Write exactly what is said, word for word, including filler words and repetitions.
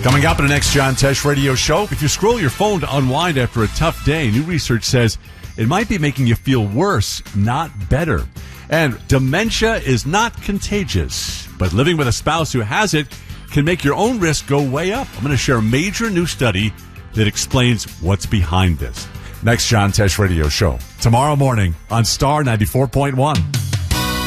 Coming up in the next John Tesh radio show, if you scroll your phone to unwind after a tough day, new research says it might be making you feel worse, not better. And dementia is not contagious, but living with a spouse who has it can make your own risk go way up. I'm going to share a major new study that explains what's behind this. Next John Tesh radio show, tomorrow morning on Star ninety-four point one.